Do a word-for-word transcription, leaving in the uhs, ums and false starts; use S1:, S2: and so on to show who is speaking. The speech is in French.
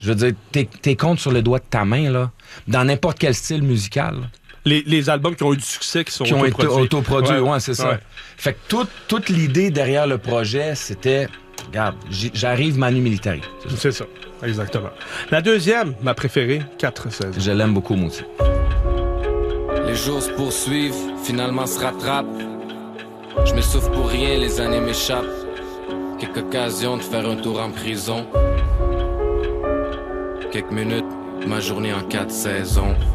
S1: Je veux dire, t'es, t'es comptes sur le doigt de ta main, là, dans n'importe quel style musical.
S2: Les, les albums qui ont eu du succès, qui sont
S1: qui ont été
S2: autoproduits.
S1: autoproduits, ouais,
S2: Ouais,
S1: ouais, c'est ça.
S2: ouais.
S1: Fait que toute, toute l'idée derrière le projet, c'était, regarde, j'ai- j'arrive Manu Militari. C'est ça.
S2: C'est ça, exactement. La deuxième, ma préférée, quatre saisons.
S1: Je l'aime beaucoup, moi aussi.
S3: Les jours se poursuivent, finalement se rattrapent. Je m'essouffle pour rien, les années m'échappent. Quelques occasions de faire un tour en prison. Quelques minutes, ma journée en quatre saisons.